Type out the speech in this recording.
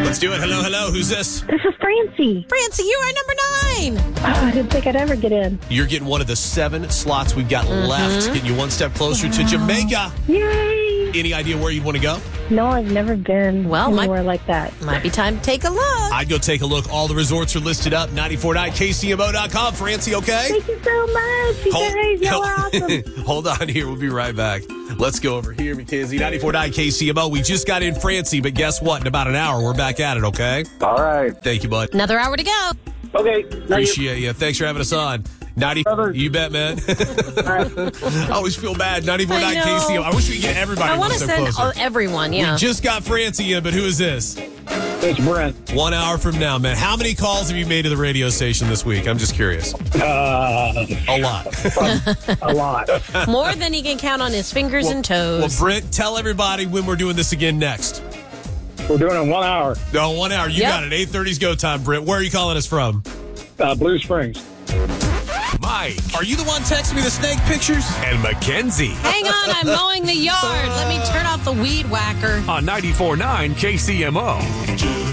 Let's do it. Hello, hello. Who's this? This is Francie. Francie, you are number 9. Oh, I didn't think I'd ever get in. You're getting one of the 7 slots we've got left. Getting you one step closer to Jamaica. Yay! Any idea where you'd want to go? No, I've never been anywhere like that. Might be time to take a look. I'd go take a look. All the resorts are listed up. 949kcmo.com. Francie, okay? Thank you so much, you guys. Y'all are awesome. Hold on here. We'll be right back. Let's go over here, McKenzie. 94.9 KCMO. We just got in Francie, but guess what? In about an hour, we're back at it, okay? All right. Thank you, bud. Another hour to go. Okay. Appreciate you. Thanks for having us on. 90. You bet, man. I always feel bad. 94.9 KCMO. I wish we could get everybody. I want to so send closer. everyone, yeah. We just got Francie in, but who is this? It's Brent. 1 hour from now, man. How many calls have you made to the radio station this week? I'm just curious. A lot. A lot. More than he can count on his fingers and toes. Well, Brent, tell everybody when we're doing this again next. We're doing it in 1 hour. No, 1 hour. You got it. 8:30's go time, Brent. Where are you calling us from? Blue Springs. Mike, are you the one texting me the snake pictures? And Mackenzie. Hang on, I'm mowing the yard. Let me turn off the weed whacker. On 94.9 KCMO.